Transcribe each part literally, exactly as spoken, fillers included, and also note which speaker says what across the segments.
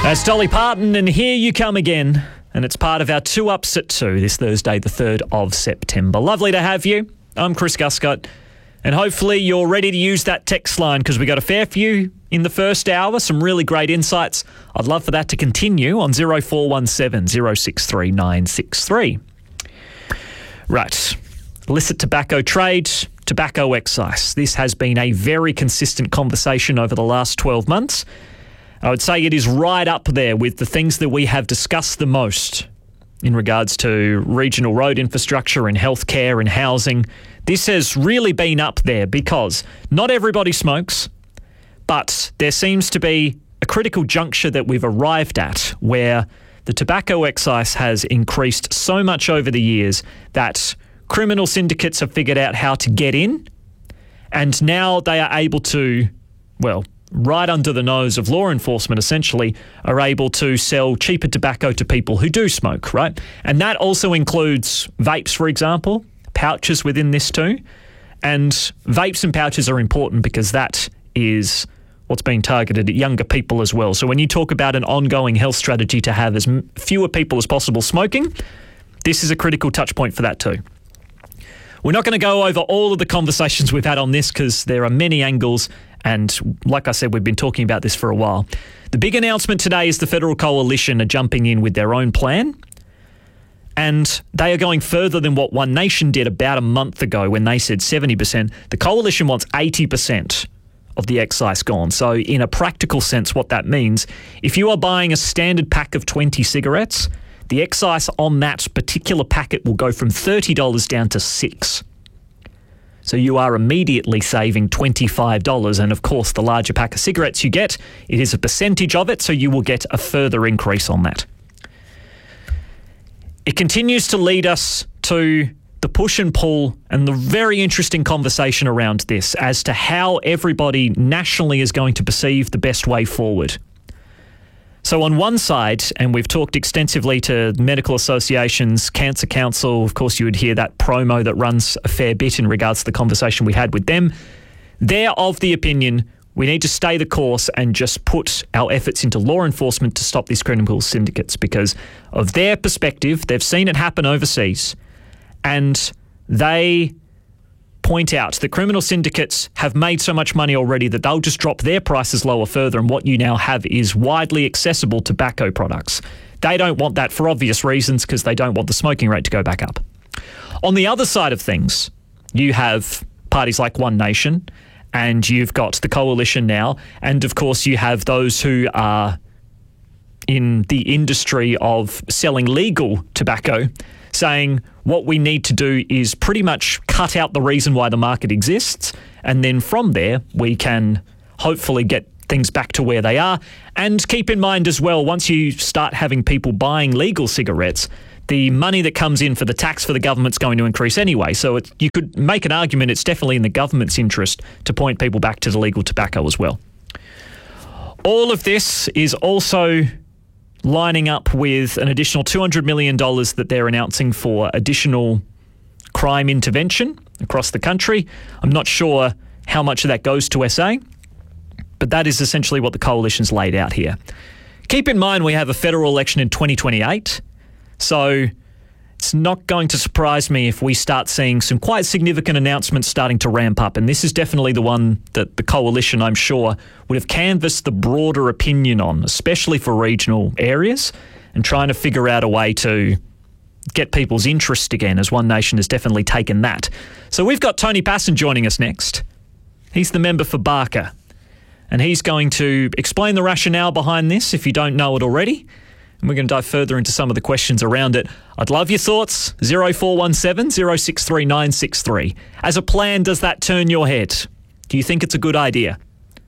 Speaker 1: That's Dolly Parton, and Here You Come Again. And it's part of our Two Ups at Two this Thursday, the third of September. Lovely to have you. I'm Chris Guscott. And hopefully you're ready to use that text line because we got a fair few in the first hour, some really great insights. I'd love for that to continue on zero four one seven, zero six three nine six three. Right. Illicit tobacco trade, tobacco excise. This has been a very consistent conversation over the last twelve months. I would say it is right up there with the things that we have discussed the most in regards to regional road infrastructure and healthcare and housing. This has really been up there because not everybody smokes, but there seems to be a critical juncture that we've arrived at where the tobacco excise has increased so much over the years that criminal syndicates have figured out how to get in, and now they are able to, well, right under the nose of law enforcement, essentially, are able to sell cheaper tobacco to people who do smoke, right? And that also includes vapes, for example, pouches within this too. And vapes and pouches are important because that is what's being targeted at younger people as well. So when you talk about an ongoing health strategy to have as fewer people as possible smoking, this is a critical touch point for that too. We're not going to go over all of the conversations we've had on this because there are many angles. And like I said, we've been talking about this for a while. The big announcement today is the Federal Coalition are jumping in with their own plan. And they are going further than what One Nation did about a month ago when they said seventy percent. The Coalition wants eighty percent of the excise gone. So in a practical sense, what that means, if you are buying a standard pack of twenty cigarettes, the excise on that particular packet will go from thirty dollars down to six dollars. So you are immediately saving twenty-five dollars. And of course, the larger pack of cigarettes you get, it is a percentage of it, so you will get a further increase on that. It continues to lead us to the push and pull and the very interesting conversation around this as to how everybody nationally is going to perceive the best way forward. So on one side, and we've talked extensively to medical associations, Cancer Council, of course you would hear that promo that runs a fair bit in regards to the conversation we had with them. They're of the opinion we need to stay the course and just put our efforts into law enforcement to stop these criminal syndicates because of their perspective, they've seen it happen overseas, and they point out that criminal syndicates have made so much money already that they'll just drop their prices lower further, and what you now have is widely accessible tobacco products. They don't want that for obvious reasons because they don't want the smoking rate to go back up. On the other side of things, you have parties like One Nation, and you've got the Coalition now, and of course you have those who are in the industry of selling legal tobacco saying what we need to do is pretty much cut out the reason why the market exists, and then from there we can hopefully get things back to where they are. And keep in mind as well, once you start having people buying legal cigarettes, the money that comes in for the tax for the government's going to increase anyway. So it, you could make an argument it's definitely in the government's interest to point people back to the legal tobacco as well. All of this is also lining up with an additional two hundred million dollars that they're announcing for additional crime intervention across the country. I'm not sure how much of that goes to S A, but that is essentially what the Coalition's laid out here. Keep in mind we have a federal election in twenty twenty-eight, so it's not going to surprise me if we start seeing some quite significant announcements starting to ramp up, and this is definitely the one that the Coalition, I'm sure, would have canvassed the broader opinion on, especially for regional areas, and trying to figure out a way to get people's interest again, as One Nation has definitely taken that. So we've got Tony Passon joining us next. He's the member for Barker, and he's going to explain the rationale behind this if you don't know it already. And we're going to dive further into some of the questions around it. I'd love your thoughts. zero four one seven, zero six three nine six three. As a plan, does that turn your head? Do you think it's a good idea?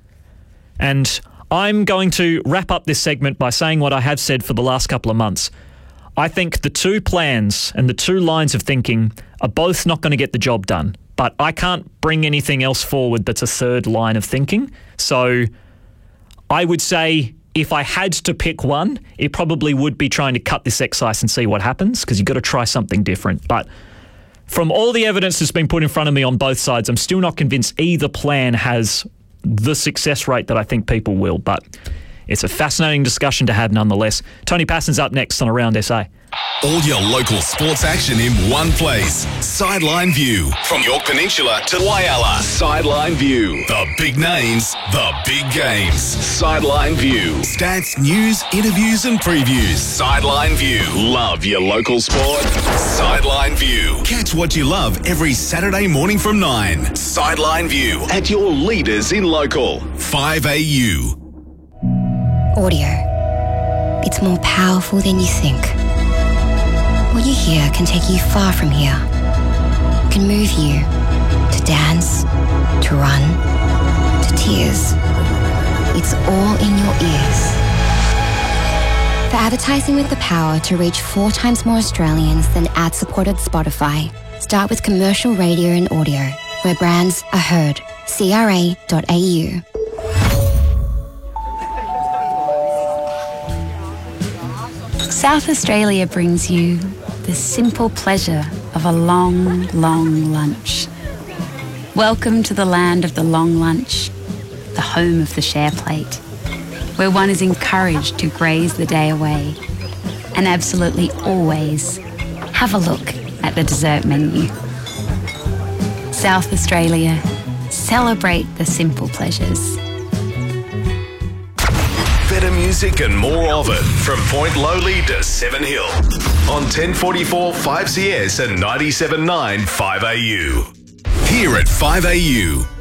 Speaker 1: And I'm going to wrap up this segment by saying what I have said for the last couple of months. I think the two plans and the two lines of thinking are both not going to get the job done. But I can't bring anything else forward that's a third line of thinking. So I would say if I had to pick one, it probably would be trying to cut this excise and see what happens, because you've got to try something different. But from all the evidence that's been put in front of me on both sides, I'm still not convinced either plan has the success rate that I think people will. But It's a fascinating discussion to have nonetheless. Tony Passon's up next on Around S A.
Speaker 2: All your local sports action in one place. Sideline View. From York Peninsula to Whyalla. Sideline View. The big names, the big games. Sideline View. Stats, news, interviews and previews. Sideline View. Love your local sport? Sideline View. Catch what you love every Saturday morning from nine. Sideline View. At your leaders in local. five A U.
Speaker 3: Audio. It's more powerful than you think. What you hear can take you far from here. It can move you to dance, to run, to tears. It's all in your ears. For advertising with the power to reach four times more Australians than ad-supported Spotify, start with commercial radio and audio, where brands are heard. C R A dot A U.
Speaker 4: South Australia brings you the simple pleasure of a long, long lunch. Welcome to the land of the long lunch, the home of the share plate, where one is encouraged to graze the day away and absolutely always have a look at the dessert menu. South Australia, celebrate the simple pleasures.
Speaker 2: Better music and more of it from Point Lowly to Seven Hill on ten forty-four five C S and ninety-seven point nine five A U. Here at five A U.